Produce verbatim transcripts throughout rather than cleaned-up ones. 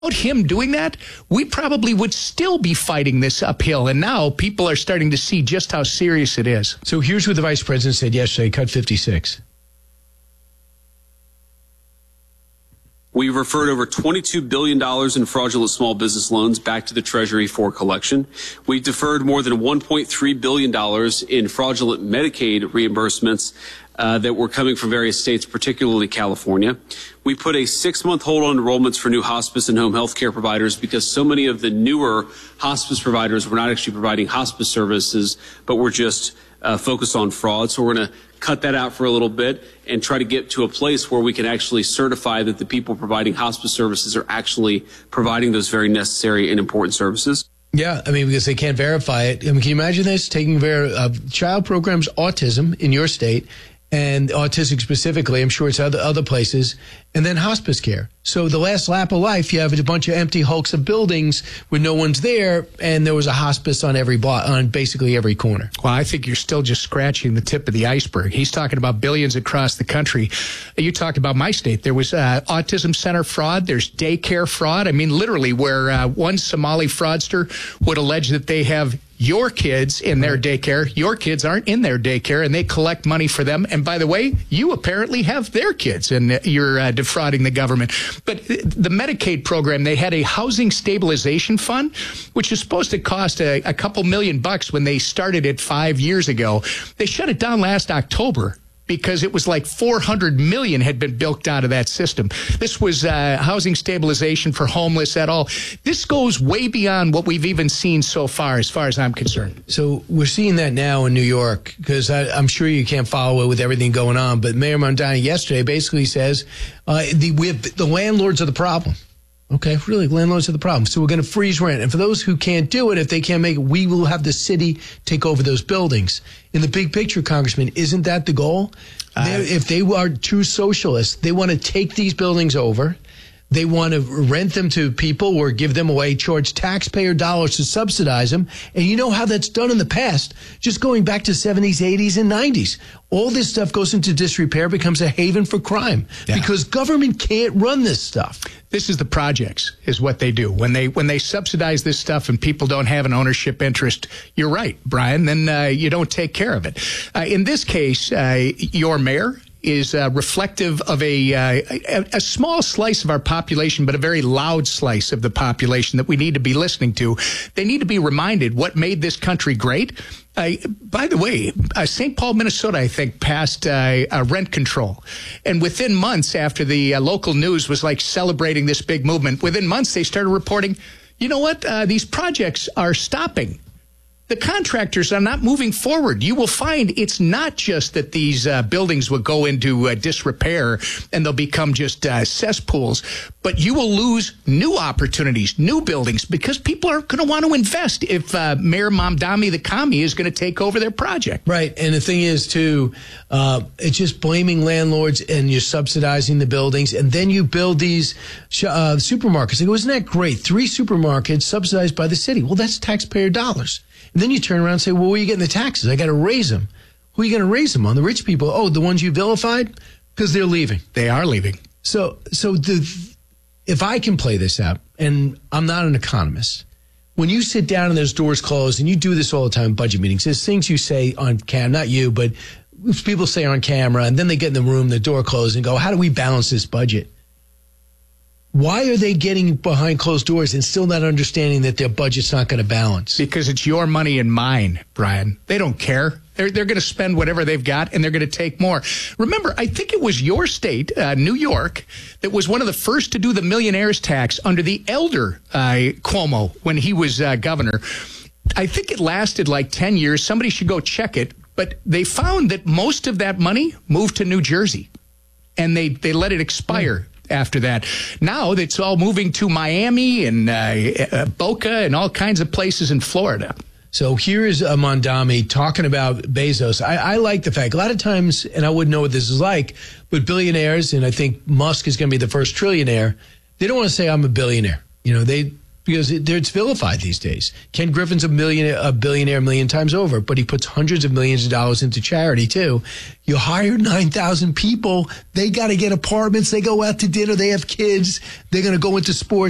Without him doing that, we probably would still be fighting this uphill. And now people are starting to see just how serious it is. So here's what the vice president said yesterday, cut fifty-six. We referred over twenty-two billion dollars in fraudulent small business loans back to the Treasury for collection. We deferred more than one point three billion dollars in fraudulent Medicaid reimbursements uh, that were coming from various states, particularly California. We put a six-month hold on enrollments for new hospice and home health care providers because so many of the newer hospice providers were not actually providing hospice services, but were just uh, focused on fraud. So we're going to cut that out for a little bit and try to get to a place where we can actually certify that the people providing hospice services are actually providing those very necessary and important services. Yeah, I mean, because they can't verify it. I mean, can you imagine this? Taking ver- uh, child programs autism in your state, and autistic specifically, I'm sure it's other other places, and then hospice care. So the last lap of life, you have a bunch of empty hulks of buildings where no one's there, and there was a hospice on every block, on basically every corner. Well, I think you're still just scratching the tip of the iceberg. He's talking about billions across the country. You talked about my state. There was uh, autism center fraud. There's daycare fraud. I mean, literally, where uh, one Somali fraudster would allege that they have your kids in their daycare. Your kids aren't in their daycare, and they collect money for them. And by the way, you apparently have their kids, and you're uh, defrauding the government. But the Medicaid program, they had a housing stabilization fund, which is supposed to cost a, a couple million bucks when they started it five years ago. They shut it down last October because it was like four hundred million had been bilked out of that system. This was uh, housing stabilization for homeless at all. This goes way beyond what we've even seen so far, as far as I'm concerned. So we're seeing that now in New York, because I'm sure you can't follow it with everything going on, but Mayor Mamdani yesterday basically says uh, the, we have, the landlords are the problem. Okay, really, landlords are the problem. So we're going to freeze rent. And for those who can't do it, if they can't make it, we will have the city take over those buildings. In the big picture, Congressman, isn't that the goal? Uh, if they are true socialists, they want to take these buildings over. They want to rent them to people or give them away, charge taxpayer dollars to subsidize them. And you know how that's done in the past, just going back to seventies, eighties, and nineties. All this stuff goes into disrepair, becomes a haven for crime, yeah. because government can't run this stuff. This is the projects, is what they do. When they when they subsidize this stuff and people don't have an ownership interest, you're right, Brian, then uh, you don't take care of it. Uh, in this case, uh, your mayor is uh, reflective of a, uh, a a small slice of our population, but a very loud slice of the population that we need to be listening to. They need to be reminded what made this country great. Uh, by the way, uh, Saint Paul, Minnesota, I think, passed uh, uh, rent control. And within months, after the uh, local news was like celebrating this big movement, within months they started reporting, you know what, uh, these projects are stopping. The contractors are not moving forward. You will find it's not just that these uh, buildings will go into uh, disrepair and they'll become just uh, cesspools, but you will lose new opportunities, new buildings, because people are going to want to invest if uh, Mayor Mamdani, the commie, is going to take over their project. Right. And the thing is, too, uh, it's just blaming landlords and you're subsidizing the buildings. And then you build these sh- uh, supermarkets. Like, wasn't that great? Three supermarkets subsidized by the city. Well, that's taxpayer dollars. And then you turn around and say, well, where are you getting the taxes? I got to raise them. Who are you going to raise them on? The rich people? Oh, the ones you vilified? Because they're leaving. They are leaving. So so the, if I can play this out, and I'm not an economist, when you sit down and there's doors closed, and you do this all the time in budget meetings, there's things you say on cam, not you, but people say on camera, and then they get in the room, the door closed, and go, how do we balance this budget? Why are they getting behind closed doors and still not understanding that their budget's not going to balance? Because it's your money and mine, Brian. They don't care. They're, they're going to spend whatever they've got, and they're going to take more. Remember, I think it was your state, uh, New York, that was one of the first to do the millionaire's tax under the elder uh, Cuomo when he was uh, governor. I think it lasted like ten years. Somebody should go check it. But they found that most of that money moved to New Jersey, and they, they let it expire. Mm. After that. Now it's all moving to Miami and uh, uh, Boca and all kinds of places in Florida. So here is uh, Mamdani talking about Bezos. I, I like the fact, a lot of times, and I wouldn't know what this is like, but billionaires, and I think Musk is going to be the first trillionaire, they don't want to say I'm a billionaire. You know, they because it, it's vilified these days. Ken Griffin's a millionaire, a billionaire a million times over, but he puts hundreds of millions of dollars into charity too. You hire nine thousand people. They got to get apartments. They go out to dinner. They have kids. They're going to go into sports.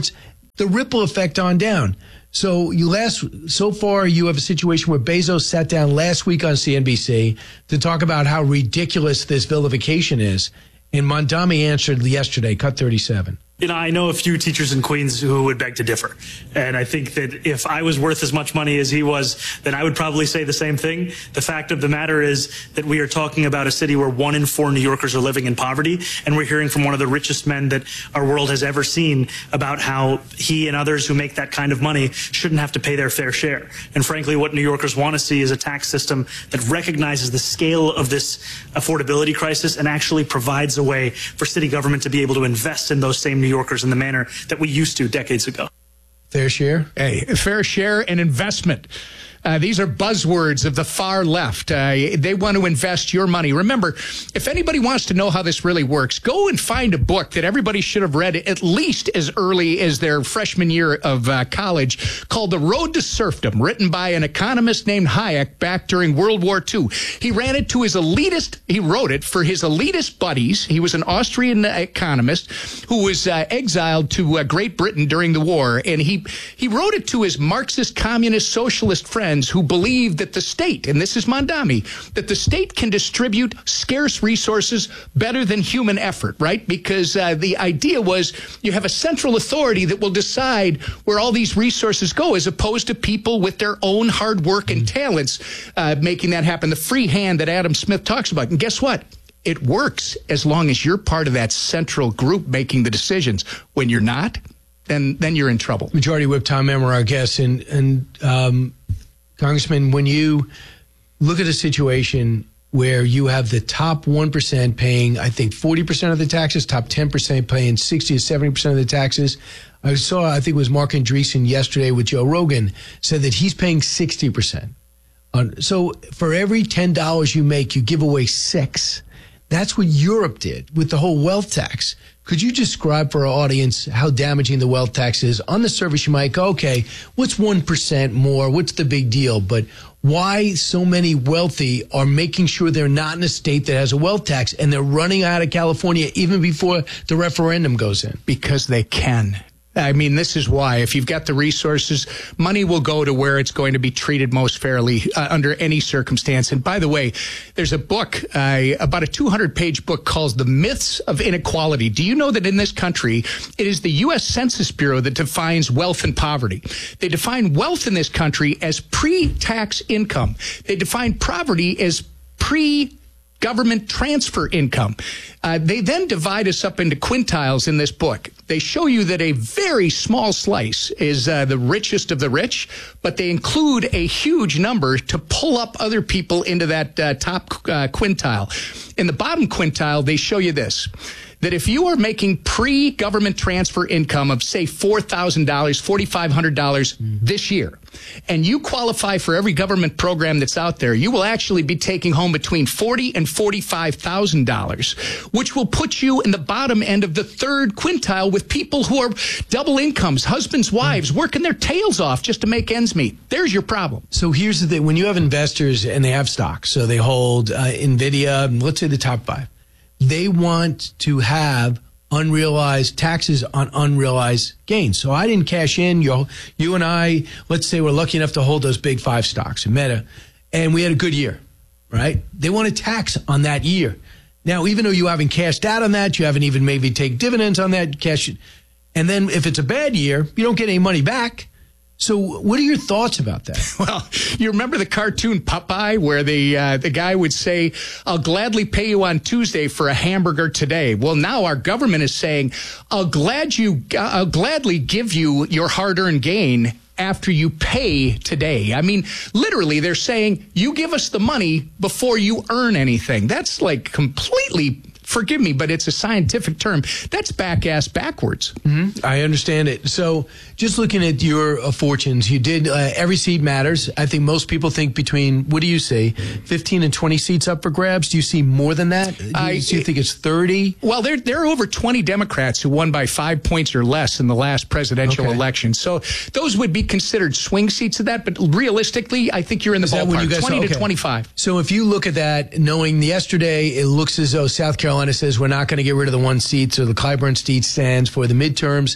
the ripple effect on down. So you last so far you have a situation where Bezos sat down last week on C N B C to talk about how ridiculous this vilification is, and Mondami answered yesterday, cut thirty-seven. You know, I know a few teachers in Queens who would beg to differ. And I think that if I was worth as much money as he was, then I would probably say the same thing. The fact of the matter is that we are talking about a city where one in four New Yorkers are living in poverty. And we're hearing from one of the richest men that our world has ever seen about how he and others who make that kind of money shouldn't have to pay their fair share. And frankly, what New Yorkers want to see is a tax system that recognizes the scale of this affordability crisis and actually provides a way for city government to be able to invest in those same New Yorkers in the manner that we used to decades ago. Fair share? Hey, fair share and investment. Uh, these are buzzwords of the far left. Uh, they want to invest your money. Remember, if anybody wants to know how this really works, go and find a book that everybody should have read at least as early as their freshman year of uh, college called The Road to Serfdom, written by an economist named Hayek back during World War Two. He ran it to his elitist, he wrote it for his elitist buddies. He was an Austrian economist who was uh, exiled to uh, Great Britain during the war, and he, he wrote it to his Marxist, communist, socialist friends who believe that the state, and this is Mondami, that the state can distribute scarce resources better than human effort, right? Because uh, the idea was you have a central authority that will decide where all these resources go, as opposed to people with their own hard work and talents uh, making that happen. The free hand that Adam Smith talks about. And guess what? It works as long as you're part of that central group making the decisions. When you're not, then then you're in trouble. Majority Whip Tom Emmer, our guest, and and um, Congressman, when you look at a situation where you have the top one percent paying, I think, forty percent of the taxes, top ten percent paying sixty to seventy percent of the taxes. I saw, I think it was Mark Andreessen yesterday with Joe Rogan, said that he's paying sixty percent. On, so for every ten dollars you make, you give away six. That's what Europe did with the whole wealth tax. Could you describe for our audience how damaging the wealth tax is? On the surface, you might go, okay, what's one percent more? What's the big deal? But why so many wealthy are making sure they're not in a state that has a wealth tax, and they're running out of California even before the referendum goes in? Because they can. I mean, this is why. If you've got the resources, money will go to where it's going to be treated most fairly uh, under any circumstance. And by the way, there's a book, uh, about a two hundred page book called The Myths of Inequality. Do you know that in this country, it is the U S Census Bureau that defines wealth and poverty? They define wealth in this country as pre-tax income. They define poverty as pre government transfer income. Uh, they then divide us up into quintiles in this book. They show you that a very small slice is uh, the richest of the rich, but they include a huge number to pull up other people into that uh, top uh, quintile. In the bottom quintile, they show you this, that if you are making pre-government transfer income of, say, four thousand dollars, four thousand five hundred dollars mm. this year, and you qualify for every government program that's out there, you will actually be taking home between forty thousand dollars and forty-five thousand dollars, which will put you in the bottom end of the third quintile with people who are double incomes, husbands, wives, mm. working their tails off just to make ends meet. There's your problem. So here's the thing. When you have investors and they have stocks, so they hold uh, NVIDIA, let's say the top five, they want to have unrealized taxes on unrealized gains. So I didn't cash in. You, you and I, let's say we're lucky enough to hold those big five stocks, Meta, and we had a good year, right? They want a tax on that year. Now, even though you haven't cashed out on that, you haven't even maybe take dividends on that, cash it. And then if it's a bad year, you don't get any money back. So what are your thoughts about that? Well, you remember the cartoon Popeye where the uh, the guy would say, I'll gladly pay you on Tuesday for a hamburger today. Well, now our government is saying, I'll glad you I'll gladly give you your hard-earned gain after you pay today. I mean, literally, they're saying, you give us the money before you earn anything. That's like completely, forgive me, but it's a scientific term. That's back-ass backwards. Mm-hmm. I understand it. So just looking at your uh, fortunes, you did uh, every seat matters. I think most people think between, what do you say, fifteen and twenty seats up for grabs? Do you see more than that? Do you, I, do you think it's thirty? Well, there, there are over twenty Democrats who won by five points or less in the last presidential okay. election. So those would be considered swing seats of that. But realistically, I think you're in the Is ballpark, you guys, twenty okay. to twenty-five. So if you look at that, knowing yesterday, it looks as though South Carolina says we're not going to get rid of the one seat, so the Clyburn seat stands for the midterms.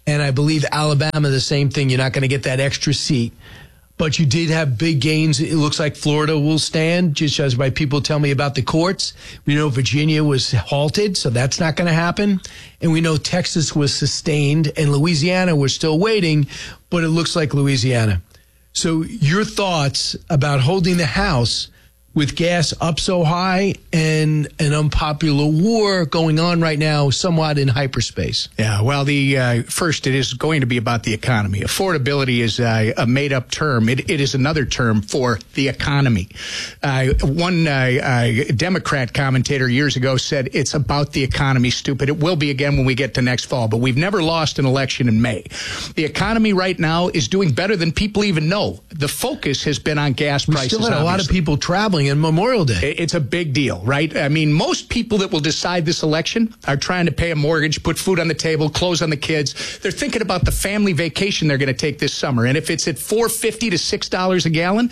And I believe Alabama, the same thing. You're not going to get that extra seat. But you did have big gains. It looks like Florida will stand, just as by people tell me about the courts. We know Virginia was halted, so that's not going to happen. And we know Texas was sustained, and Louisiana, we're still waiting, but it looks like Louisiana. So your thoughts about holding the House with gas up so high and an unpopular war going on right now somewhat in hyperspace? Yeah, well, the uh, first, it is going to be about the economy. Affordability is uh, a made-up term. It, it is another term for the economy. Uh, one uh, uh, Democrat commentator years ago said, it's about the economy, stupid. It will be again when we get to next fall, but we've never lost an election in May. The economy right now is doing better than people even know. The focus has been on gas we prices. We still had a obviously. lot of people traveling in Memorial Day. It's a big deal, right? I mean, most people that will decide this election are trying to pay a mortgage, put food on the table, clothes on the kids. They're thinking about the family vacation they're going to take this summer. And if it's at four fifty to six dollars a gallon,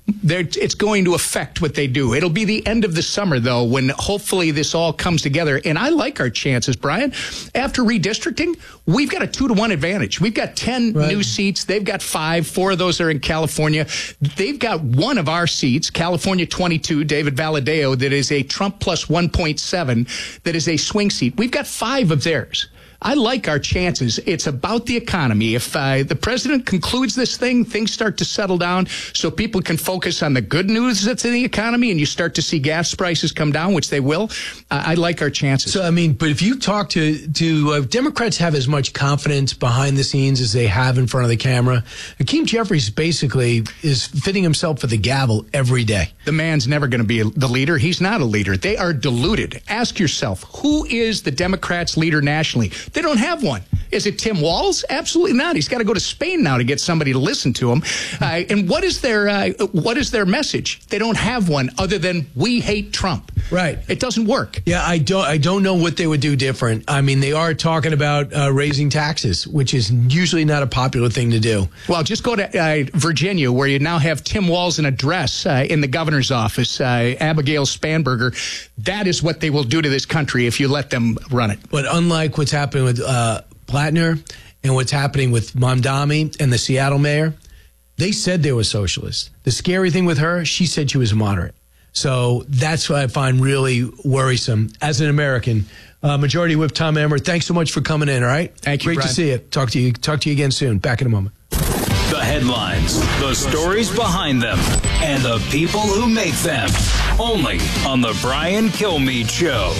it's going to affect what they do. It'll be the end of the summer, though, when hopefully this all comes together. And I like our chances, Brian. After redistricting, we've got a two to one advantage. We've got ten right. new seats. They've got five. Four of those are in California. They've got one of our seats, California twenty-two, David Valadeo, that is a Trump plus one point seven, that is a swing seat. We've got five of theirs. I like our chances. It's about the economy. If uh, the president concludes this thing, things start to settle down so people can focus on the good news that's in the economy, and you start to see gas prices come down, which they will, uh, I like our chances. So, I mean, but if you talk to, to uh, Democrats have as much confidence behind the scenes as they have in front of the camera. Hakeem Jeffries basically is fitting himself for the gavel every day. The man's never going to be the leader. He's not a leader. They are deluded. Ask yourself, who is the Democrats' leader nationally? They don't have one. Is it Tim Walz? Absolutely not. He's got to go to Spain now to get somebody to listen to him. Uh, and what is their uh, what is their message? They don't have one other than we hate Trump. Right. It doesn't work. Yeah, I don't. I don't know what they would do different. I mean, they are talking about uh, raising taxes, which is usually not a popular thing to do. Well, just go to uh, Virginia, where you now have Tim Walz in a dress uh, in the governor's office. Uh, Abigail Spanberger. That is what they will do to this country if you let them run it. But unlike what's happening with uh, Plattner and what's happening with Mamdani and the Seattle mayor, they said they were socialists. The scary thing with her, she said she was a moderate. So that's what I find really worrisome as an American. Uh, Majority Whip Tom Emmer, thanks so much for coming in, all right? Thank you, Great Brian. to see you. Talk to you. Talk to you again soon. Back in a moment. The headlines, the stories behind them, and the people who make them. Only on the Brian Kilmeade Show.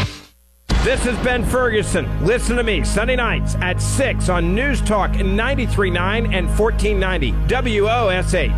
This is Ben Ferguson. Listen to me Sunday nights at six on News Talk ninety-three point nine and fourteen ninety W O S H.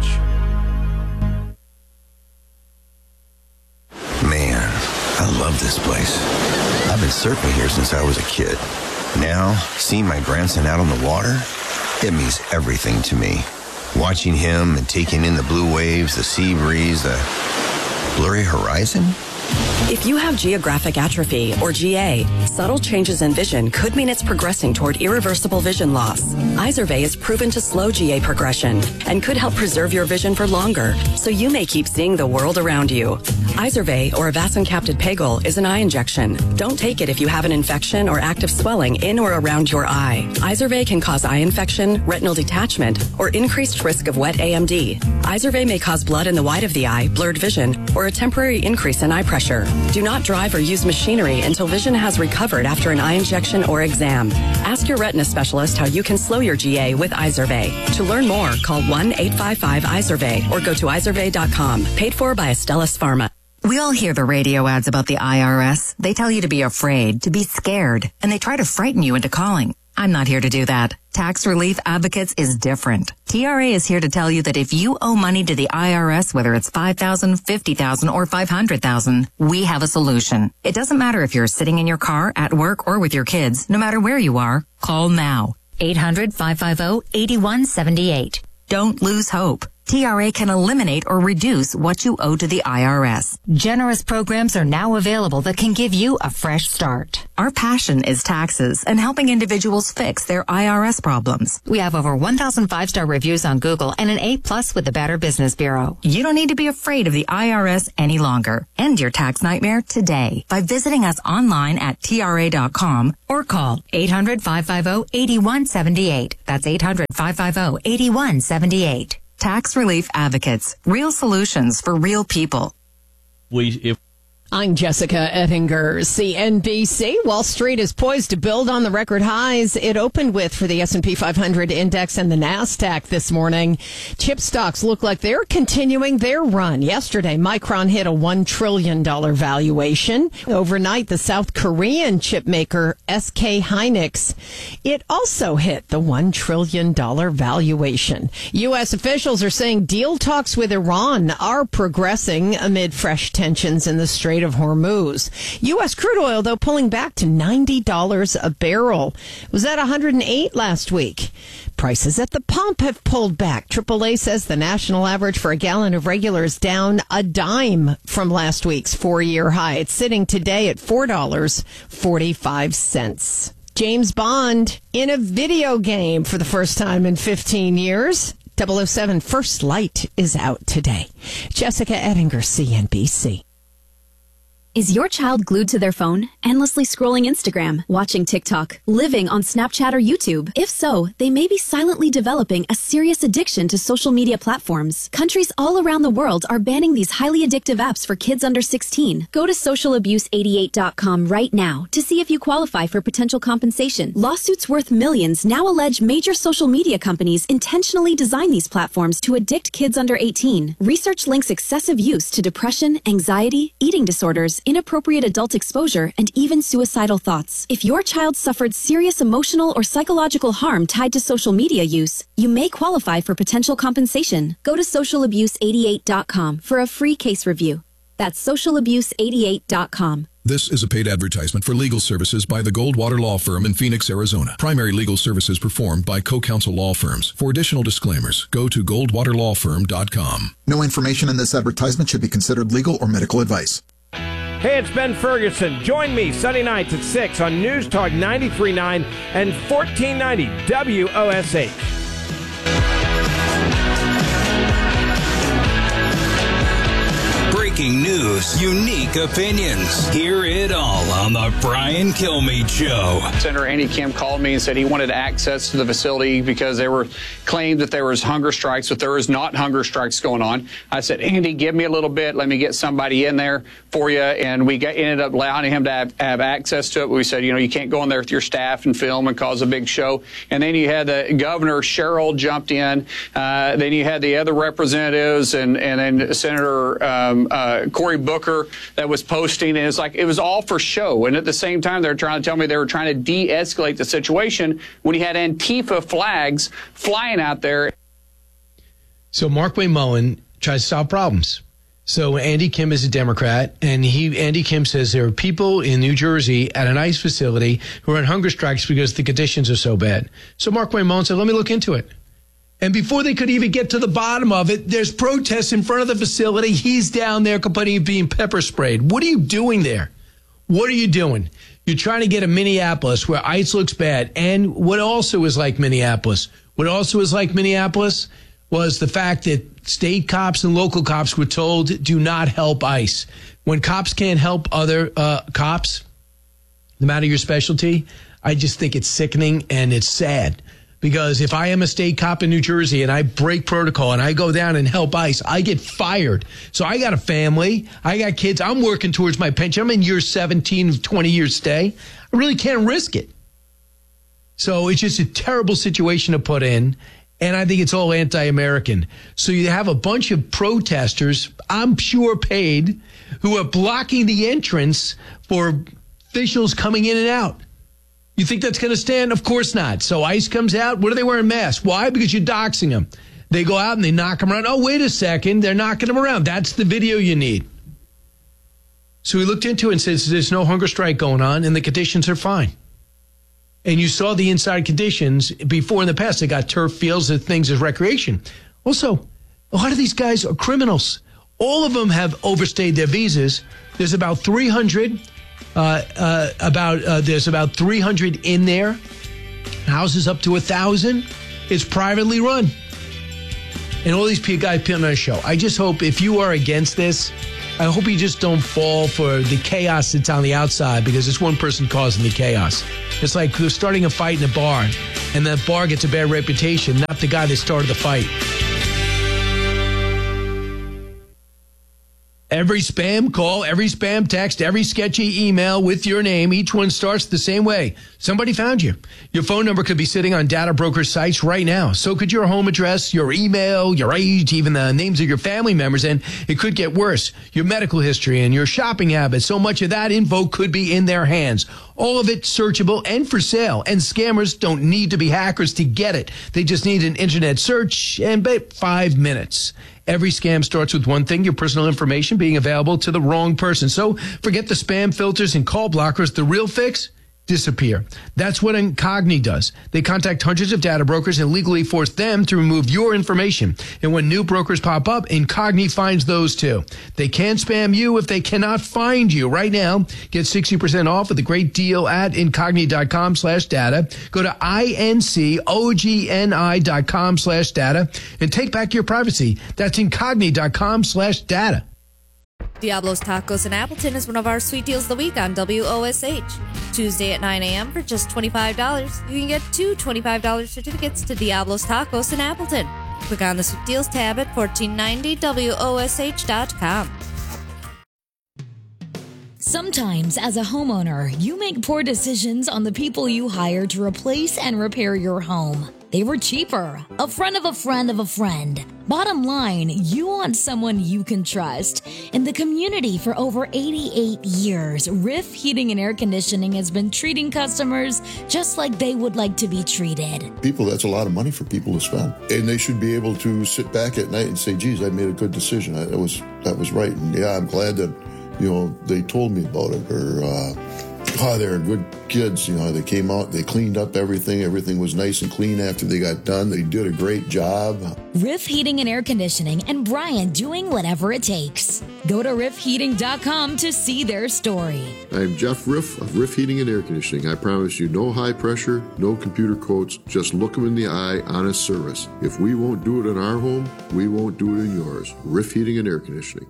Man, I love this place. I've been surfing here since I was a kid. Now, seeing my grandson out on the water, it means everything to me. Watching him and taking in the blue waves, the sea breeze, the blurry horizon. If you have geographic atrophy, or G A, subtle changes in vision could mean it's progressing toward irreversible vision loss. Izervay is proven to slow G A progression and could help preserve your vision for longer, so you may keep seeing the world around you. Izervay, or avacincaptad pegol, is an eye injection. Don't take it if you have an infection or active swelling in or around your eye. Izervay can cause eye infection, retinal detachment, or increased risk of wet A M D. Izervay may cause blood in the white of the eye, blurred vision, or a temporary increase in eye pressure. Do not drive or use machinery until vision has recovered after an eye injection or exam. Ask your retina specialist how you can slow your G A with Izervay. To learn more, call one eight five five Izervay or go to izervay dot com. Paid for by Astellas Pharma. We all hear the radio ads about the I R S. They tell you to be afraid, to be scared, and they try to frighten you into calling. I'm not here to do that. Tax Relief Advocates is different. T R A is here to tell you that if you owe money to the I R S, whether it's five thousand dollars, fifty thousand dollars, or five hundred thousand dollars, we have a solution. It doesn't matter if you're sitting in your car, at work, or with your kids. No matter where you are, call now. eight hundred, five five zero, eight one seven eight. Don't lose hope. T R A can eliminate or reduce what you owe to the I R S. Generous programs are now available that can give you a fresh start. Our passion is taxes and helping individuals fix their I R S problems. We have over one thousand five-star reviews on Google and an A plus with the Better Business Bureau. You don't need to be afraid of the I R S any longer. End your tax nightmare today by visiting us online at T R A dot com or call eight hundred, five five zero, eight one seven eight. That's eight hundred, five five zero, eight one seven eight. Tax Relief Advocates. Real solutions for real people. We, if I'm Jessica Ettinger, C N B C. Wall Street is poised to build on the record highs it opened with for the S and P five hundred index and the NASDAQ this morning. Chip stocks look like they're continuing their run. Yesterday, Micron hit a one trillion dollars valuation. Overnight, the South Korean chip maker S K Hynix, it also hit the one trillion dollars valuation. U S officials are saying deal talks with Iran are progressing amid fresh tensions in the Strait of Hormuz. U S crude oil, though, pulling back to ninety dollars a barrel. It was at one hundred eight last week. Prices at the pump have pulled back. triple A says the national average for a gallon of regular is down a dime from last week's four-year high. It's sitting today at four dollars and forty-five cents. James Bond in a video game for the first time in fifteen years. double oh seven First Light is out today. Jessica Ettinger, C N B C. Is your child glued to their phone, endlessly scrolling Instagram, watching TikTok, living on Snapchat or YouTube? If so, they may be silently developing a serious addiction to social media platforms. Countries all around the world are banning these highly addictive apps for kids under sixteen. Go to social abuse eighty-eight dot com right now to see if you qualify for potential compensation. Lawsuits worth millions now allege major social media companies intentionally design these platforms to addict kids under eighteen. Research links excessive use to depression, anxiety, eating disorders, inappropriate adult exposure, and even suicidal thoughts. If your child suffered serious emotional or psychological harm tied to social media use, you may qualify for potential compensation. Go to social abuse eighty-eight dot com for a free case review. That's social abuse eighty-eight dot com. This is a paid advertisement for legal services by the Goldwater Law Firm in Phoenix, Arizona. Primary legal services performed by co-counsel law firms. For additional disclaimers, go to goldwater law firm dot com. No information in this advertisement should be considered legal or medical advice. Hey, it's Ben Ferguson. Join me Sunday nights at six on News Talk ninety-three point nine and fourteen ninety W O S H. Breaking news, unique opinions. Hear it all on the Brian Kilmeade Show. Senator Andy Kim called me and said he wanted access to the facility because there were claimed that there was hunger strikes, but there was not hunger strikes going on. I said, Andy, give me a little bit. Let me get somebody in there for you. And we got, ended up allowing him to have, have access to it. We said, you know, you can't go in there with your staff and film and cause a big show. And then you had the governor, Cheryl, jumped in. Uh, then you had the other representatives and, and then Senator um, uh, Cory Booker that was posting. And it's like it was all for show. And at the same time, they're trying to tell me they were trying to de-escalate the situation when you had Antifa flags flying out there. So Mark Wayne Mullen tries to solve problems. So Andy Kim is a Democrat, and he Andy Kim says there are people in New Jersey at an ICE facility who are on hunger strikes because the conditions are so bad. So Mark Wayne Mullen said, let me look into it. And before they could even get to the bottom of it, there's protests in front of the facility. He's down there complaining of being pepper sprayed. What are you doing there? What are you doing? You're trying to get a Minneapolis where ICE looks bad. And what also is like Minneapolis, what also is like Minneapolis was the fact that state cops and local cops were told, do not help ICE. When cops can't help other uh, cops, no matter your specialty, I just think it's sickening and it's sad. Because if I am a state cop in New Jersey and I break protocol and I go down and help ICE, I get fired. So I got a family. I got kids. I'm working towards my pension. I'm in year seventeen of twenty years stay. I really can't risk it. So it's just a terrible situation to put in. And I think it's all anti-American. So you have a bunch of protesters, I'm sure paid, who are blocking the entrance for officials coming in and out. You think that's going to stand? Of course not. So ICE comes out. What are they wearing masks? Why? Because you're doxing them. They go out and they knock them around. Oh, wait a second. They're knocking them around. That's the video you need. So we looked into it and said there's no hunger strike going on and the conditions are fine. And you saw the inside conditions before in the past. They got turf fields and things as recreation. Also, A lot of these guys are criminals. All of them have overstayed their visas. There's about three hundred. Uh, uh, about uh, there's about three hundred in there. Houses up to a thousand. It's privately run. And all these guys put on a show. I just hope if you are against this, I hope you just don't fall for the chaos that's on the outside, because it's one person causing the chaos. It's like starting a fight in a bar, and that bar gets a bad reputation, not the guy that started the fight. Every spam call, every spam text, every sketchy email with your name, each one starts the same way. Somebody found you. Your phone number could be sitting on data broker sites right now. So could your home address, your email, your age, even the names of your family members. And it could get worse. Your medical history and your shopping habits. So much of that info could be in their hands. All of it searchable and for sale. And scammers don't need to be hackers to get it. They just need an internet search and about five minutes. Every scam starts with one thing, your personal information being available to the wrong person. So forget the spam filters and call blockers. The real fix? Disappear. That's what Incogni does. They contact hundreds of data brokers and legally force them to remove your information. And when new brokers pop up, Incogni finds those too. They can't spam you if they cannot find you. Right now, get sixty percent off with a great deal at Incogni.com slash data. Go to I-N-C-O-G-N-I dot com slash data and take back your privacy. That's Incogni.com slash data. Diablo's Tacos in Appleton is one of our sweet deals of the week on W O S H. Tuesday at nine a.m. for just twenty-five dollars, you can get two twenty-five dollars certificates to Diablo's Tacos in Appleton. Click on the Sweet Deals tab at fourteen ninety W O S H dot com. Sometimes, as a homeowner, you make poor decisions on the people you hire to replace and repair your home. They were cheaper, a friend of a friend of a friend. Bottom line, you want someone you can trust. In the community for over eighty-eight years, Riff Heating and Air Conditioning has been treating customers just like they would like to be treated. People, that's a lot of money for people to spend. And they should be able to sit back at night and say, geez, I made a good decision. I, that was that was right. And yeah, I'm glad that, you know, they told me about it. Or, uh, oh, they're good kids. You know, they came out, they cleaned up everything. Everything was nice and clean after they got done. They did a great job. Riff Heating and Air Conditioning, and Brian doing whatever it takes. Go to riff heating dot com to see their story. I'm Jeff Riff of Riff Heating and Air Conditioning. I promise you no high pressure, no computer quotes, just look them in the eye, honest service. If we won't do it in our home, we won't do it in yours. Riff Heating and Air Conditioning.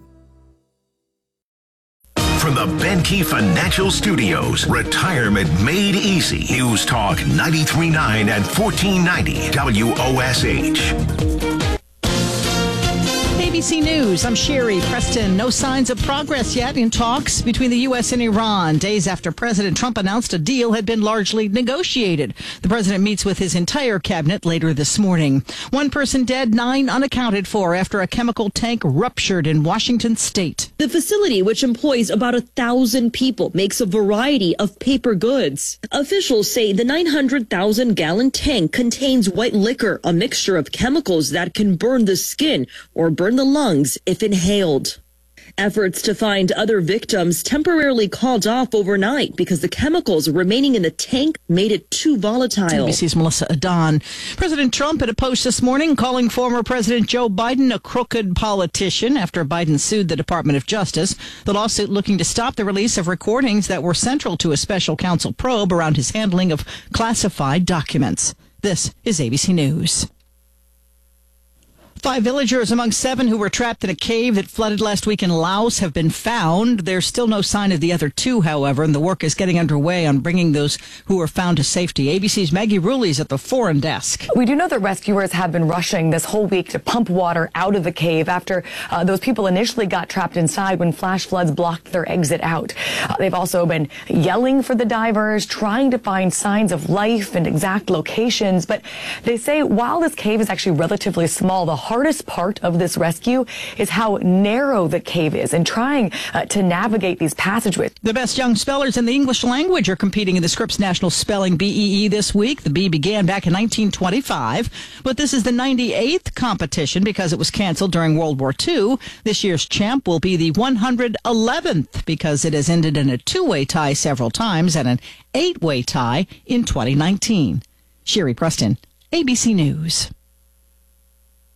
From the Benke Financial Studios, Retirement Made Easy. News Talk ninety-three point nine and fourteen ninety W O S H. A B C News, I'm Sherry Preston. No signs of progress yet in talks between the U S and Iran. Days after President Trump announced a deal had been largely negotiated. The president meets with his entire cabinet later this morning. One person dead, nine unaccounted for after a chemical tank ruptured in Washington state. The facility, which employs about a thousand people, makes a variety of paper goods. Officials say the nine hundred thousand gallon tank contains white liquor, a mixture of chemicals that can burn the skin or burn the lungs if inhaled. Efforts to find other victims temporarily called off overnight because the chemicals remaining in the tank made it too volatile. A B C's Melissa Adon. President Trump had a post this morning calling former President Joe Biden a crooked politician after Biden sued the Department of Justice. The lawsuit looking to stop the release of recordings that were central to a special counsel probe around his handling of classified documents. This is A B C News. Five villagers among seven who were trapped in a cave that flooded last week in Laos have been found. There's still no sign of the other two, however, and the work is getting underway on bringing those who were found to safety. A B C's Maggie Rulli's at the foreign desk. We do know that rescuers have been rushing this whole week to pump water out of the cave after uh, those people initially got trapped inside when flash floods blocked their exit out. Uh, they've also been yelling for the divers, trying to find signs of life and exact locations. But they say while this cave is actually relatively small, the hardest part of this rescue is how narrow the cave is and trying uh, to navigate these passageways. The best young spellers in the English language are competing in the Scripps National Spelling B E E this week. The B began back in nineteen twenty-five, but this is the ninety-eighth competition because it was canceled during World War Two. This year's champ will be the one hundred eleventh because it has ended in a two-way tie several times and an eight-way tie in twenty nineteen. Sherry Preston, A B C News.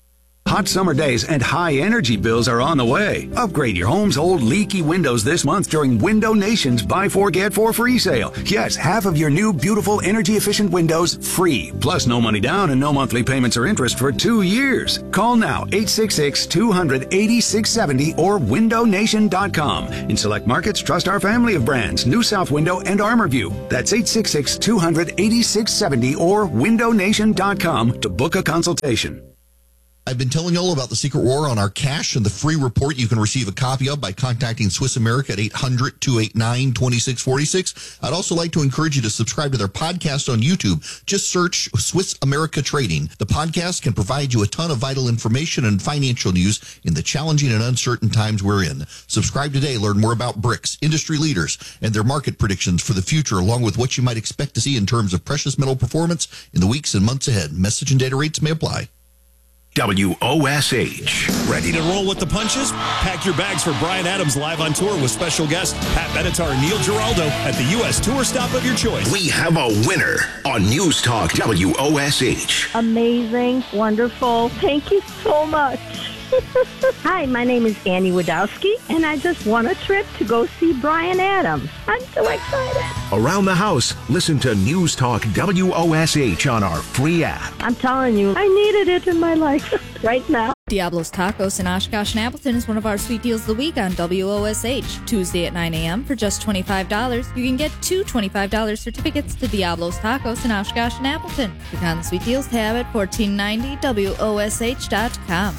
Hot summer days and high energy bills are on the way. Upgrade your home's old leaky windows this month during Window Nation's Buy Four Get Four free sale. Yes, half of your new beautiful energy efficient windows free. Plus no money down and no monthly payments or interest for two years. Call now eight six six, two hundred, eighty-six seventy or window nation dot com. In select markets, trust our family of brands, New South Window and ArmorView. That's eight six six, two hundred, eighty-six seventy or window nation dot com to book a consultation. I've been telling you all about the secret war on our cash and the free report you can receive a copy of by contacting Swiss America at eight hundred, two eight nine, two six four six. I'd also like to encourage you to subscribe to their podcast on YouTube. Just search Swiss America Trading. The podcast can provide you a ton of vital information and financial news in the challenging and uncertain times we're in. Subscribe today. Learn more about BRICS, industry leaders, and their market predictions for the future, along with what you might expect to see in terms of precious metal performance in the weeks and months ahead. Message and data rates may apply. W O S H. Ready to roll with the punches? Pack your bags for Bryan Adams live on tour with special guest Pat Benatar and Neil Giraldo at the U S tour stop of your choice. We have a winner on News Talk W O S H. Amazing, wonderful. Thank you so much. Hi, my name is Annie Wadowski, and I just won a trip to go see Bryan Adams. I'm so excited. Around the house, listen to News Talk W O S H on our free app. I'm telling you, I needed it in my life right now. Diablo's Tacos in Oshkosh and Appleton is one of our sweet deals of the week on W O S H. Tuesday at nine a.m. for just twenty-five dollars, you can get two twenty-five dollars certificates to Diablo's Tacos in Oshkosh and Appleton. Click on the Sweet Deals tab at fourteen ninety W O S H dot com.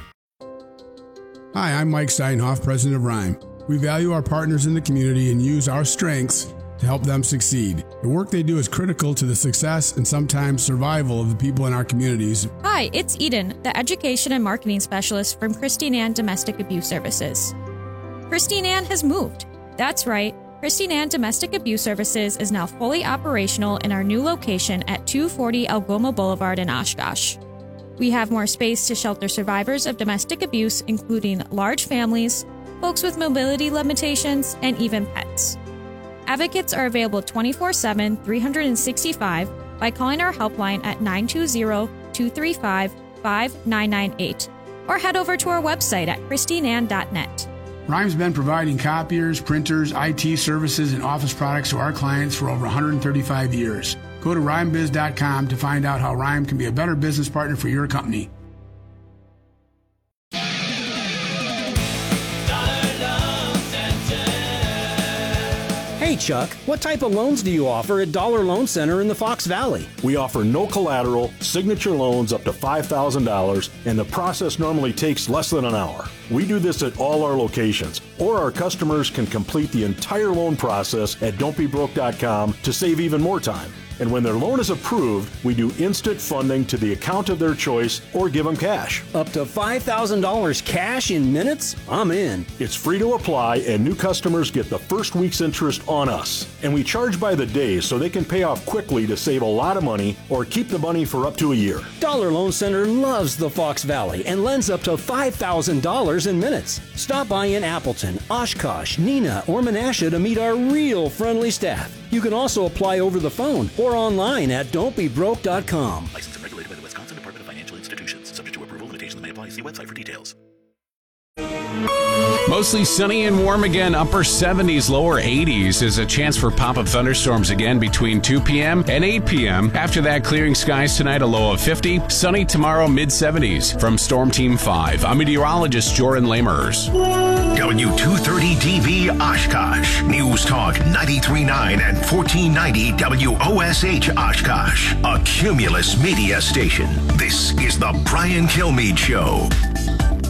Hi, I'm Mike Steinhoff, president of Rhyme. We value our partners in the community and use our strengths to help them succeed. The work they do is critical to the success and sometimes survival of the people in our communities. Hi, it's Eden, the Education and Marketing Specialist from Christine Ann Domestic Abuse Services. Christine Ann has moved. That's right. Christine Ann Domestic Abuse Services is now fully operational in our new location at two forty Algoma Boulevard in Oshkosh. We have more space to shelter survivors of domestic abuse, including large families, folks with mobility limitations, and even pets. Advocates are available twenty-four seven, three hundred sixty-five by calling our helpline at nine two zero, two three five, five nine nine eight or head over to our website at christine ann dot net. Rhyme's been providing copiers, printers, I T services, and office products to our clients for over one hundred thirty-five years. Go to rhyme biz dot com to find out how Rhyme can be a better business partner for your company. Hey Chuck, what type of loans do you offer at Dollar Loan Center in the Fox Valley? We offer no collateral, signature loans up to five thousand dollars, and the process normally takes less than an hour. We do this at all our locations, or our customers can complete the entire loan process at don't be broke dot com to save even more time. And when their loan is approved, we do instant funding to the account of their choice or give them cash. Up to five thousand dollars cash in minutes? I'm in. It's free to apply, and new customers get the first week's interest on us. And we charge by the day so they can pay off quickly to save a lot of money or keep the money for up to a year. Dollar Loan Center loves the Fox Valley and lends up to five thousand dollars in minutes. Stop by in Appleton, Oshkosh, Neenah, or Menasha to meet our real friendly staff. You can also apply over the phone or online at don't be broke dot com. Licensed and regulated by the Wisconsin Department of Financial Institutions. Subject to approval, limitations may apply. See website for details. Mostly sunny and warm again, upper seventies, lower eighties. Is a chance for pop-up thunderstorms again between two p.m. and eight p.m. After that, clearing skies tonight, a low of fifty. Sunny tomorrow, mid seventies. From Storm Team five, I'm meteorologist Joran Lamers. W two thirty D B Oshkosh. News Talk ninety-three point nine and fourteen ninety W O S H Oshkosh. A Cumulus media station. This is the Brian Kilmeade Show.